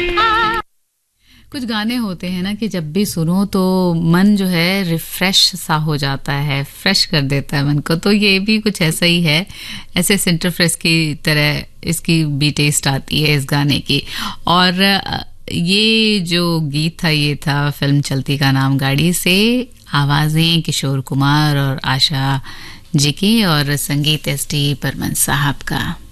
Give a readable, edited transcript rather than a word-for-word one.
कुछ गाने होते हैं ना कि जब भी सुनो तो मन जो है रिफ्रेश सा हो जाता है, फ्रेश कर देता है मन को। तो ये भी कुछ ऐसा ही है, ऐसे सेंटर फ्रेश की तरह इसकी भी टेस्ट आती है इस गाने की। और ये जो गीत था ये था फिल्म चलती का नाम गाड़ी से। आवाजें किशोर कुमार और आशा जी की और संगीत एस डी बर्मन साहब का।